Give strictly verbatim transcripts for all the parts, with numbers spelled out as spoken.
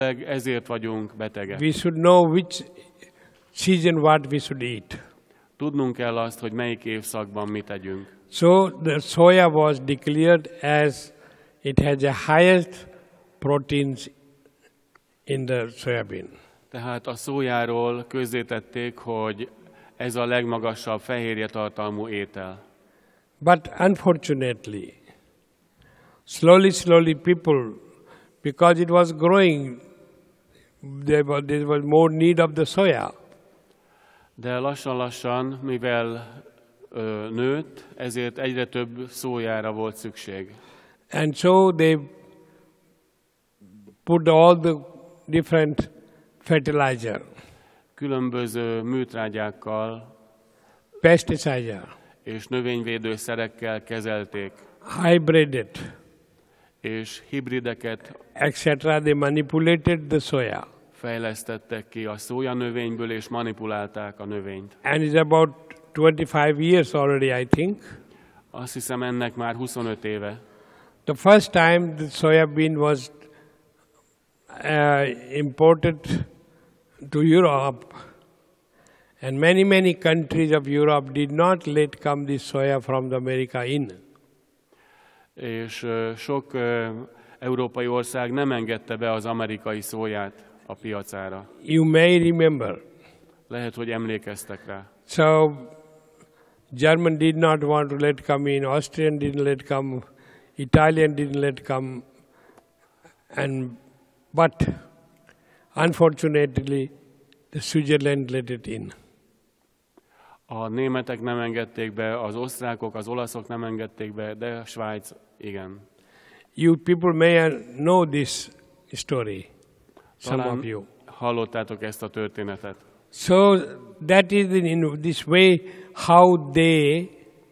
Ezért vagyunk betegek. We should know which season what we should eat. Tudnunk kell azt, hogy melyik évszakban mit tegyünk. So the soya was declared as it has the highest proteins in the soybean. Tehát a szójáról közzétették, hogy ez a legmagasabb fehérje tartalmú étel. But unfortunately, slowly, slowly people, because it was growing, there was, there was more need of the soya. De lassan-lassan, mivel ö, nőtt, ezért egyre több szójára volt szükség. And so they put all the different fertilizer, Különböző műtrágyákkal pesticide, és növényvédőszerekkel kezelték, hybrided, és hibrideket et cetera. They manipulated the soya. fejlesztettek ki a szója növényből, és manipulálták a növényt. And it's about twenty-five years already, I think. Azt hiszem, ennek már huszonöt éve. The first time the soya bean was uh, imported to Europe, and many, many countries of Europe did not let come this soya from the America in. És uh, sok uh, európai ország nem engedte be az amerikai szóját a piacára. You may remember. Lehet, hogy emlékeztek rá. So, German did not want to let come in, Austrian didn't let come, Italian didn't let come, and but unfortunately, the Switzerland let it in. A németek nem engedték be, az osztrákok, az olaszok nem engedték be, de a Svájc igen. You people may know this story, some Talán of you. hallottátok ezt a történetet. So that is in this way how they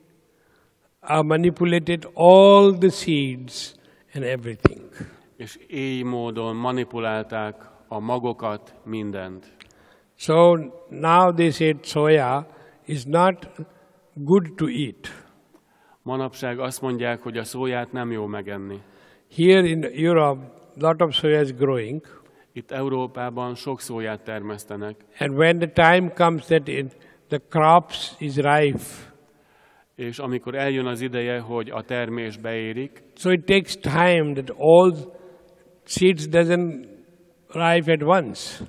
uh, manipulated all the seeds and everything. És így módon manipulálták a magokat, mindent. So now they said soya is not good to eat. Manapság azt mondják, hogy a szóját nem jó megenni. Here in Europe, lot of soya is growing. Itt Európában sok szóját termesztenek. And when the time comes that it, the crops is ripe, És amikor eljön az ideje, hogy a termés beérik, so it takes time that all seeds doesn't ripe at once.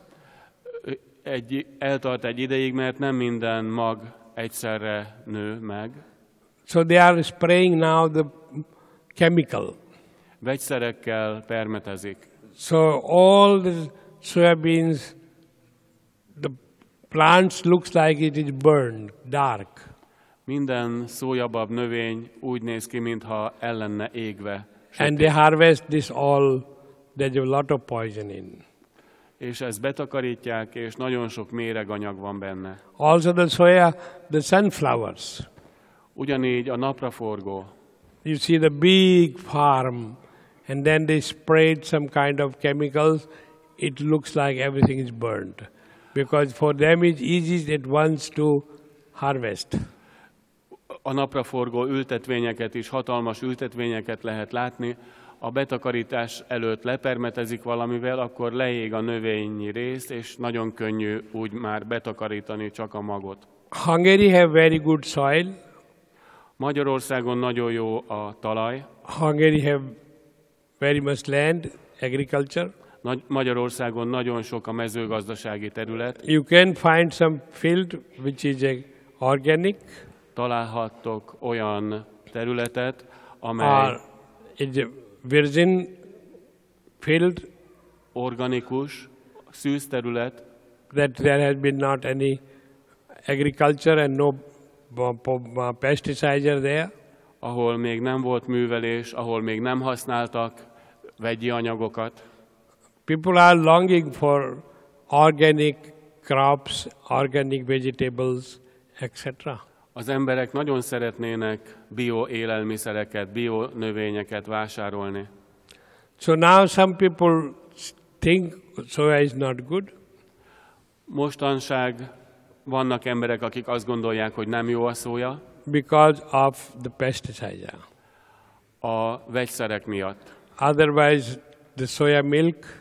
egy, eltart egy ideig, mert nem minden mag egyszerre nő meg. So they are spraying now the chemical. Vegyszerekkel permetezik. So all the soybeans, the plants looks like it is burned, dark. Minden szójabab növény úgy néz ki, mintha el lenne égve. And they harvest this all, there's a lot of poison in. És ezt betakarítják, és nagyon sok méreganyag van benne. Also the soya, the sunflowers. Ugyanígy a napraforgó. You see the big farm, and then they sprayed some kind of chemicals, it looks like everything is burned. Because for them it's easy at once to harvest. A napraforgó ültetvényeket is, hatalmas ültetvényeket lehet látni. A betakarítás előtt lepermetezik valamivel, akkor leég a növényi rész, és nagyon könnyű úgy már betakarítani csak a magot. Hungary have very good soil. Magyarországon nagyon jó a talaj. Hungary have very much land, agriculture. Nagy, Magyarországon nagyon sok a mezőgazdasági terület. You can find some field which is a organic. Találhattok olyan területet, amely Or it's a virgin field organikus, szűz terület, that there has been not any agriculture and no pesticide there. ahol még nem volt művelés, ahol még nem használtak vegyi anyagokat. People are longing for organic crops, organic vegetables, et cetera. Az emberek nagyon szeretnének bio élelmiszereket, bio növényeket vásárolni. So now some people think soya is not good. Mostanság vannak emberek, akik azt gondolják, hogy nem jó a szója. Because of the pesticide. A vegyszerek miatt. Otherwise, the soya milk